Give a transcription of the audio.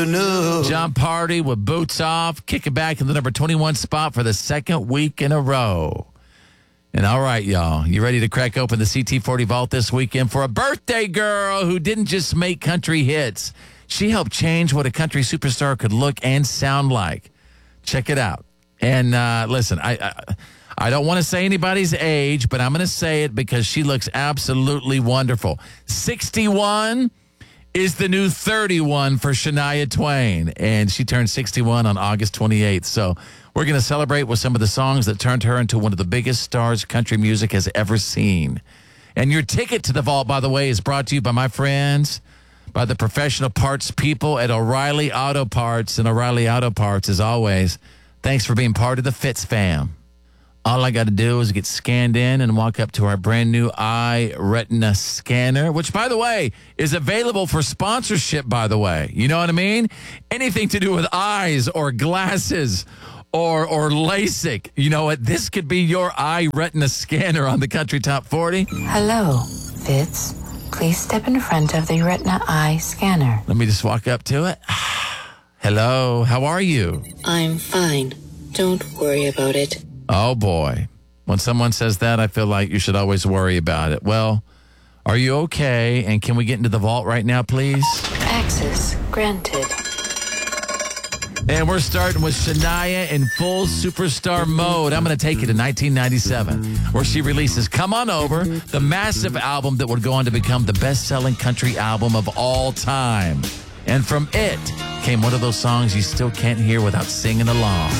John Party with Boots Off, kicking back in the number 21 spot for the second week in a row. And all right, y'all, you ready to crack open the CT40 Vault this weekend for a birthday girl who didn't just make country hits. She helped change what a country superstar could look and sound like. Check it out. And listen, I don't want to say anybody's age, but I'm going to say it because she looks absolutely wonderful. 61 is the new 31 for Shania Twain, and she turned 61 on August 28th. So we're going to celebrate with some of the songs that turned her into one of the biggest stars country music has ever seen. And your ticket to the vault, by the way, is brought to you by my friends, by the professional parts people at O'Reilly Auto Parts. And O'Reilly Auto Parts, as always, thanks for being part of the Fitz fam. All I got to do is get scanned in and walk up to our brand new eye retina scanner, which, by the way, is available for sponsorship, by the way. You know what I mean? Anything to do with eyes or glasses or LASIK. You know what? This could be your eye retina scanner on the Country Top 40. Hello, Fitz. Please step in front of the retina eye scanner. Let me just walk up to it. Hello, how are you? I'm fine. Don't worry about it. Oh, boy. When someone says that, I feel like you should always worry about it. Well, are you okay? And can we get into the vault right now, please? Access granted. And we're starting with Shania in full superstar mode. I'm going to take you to 1997, where she releases Come On Over, the massive album that would go on to become the best-selling country album of all time. And from it came one of those songs you still can't hear without singing along.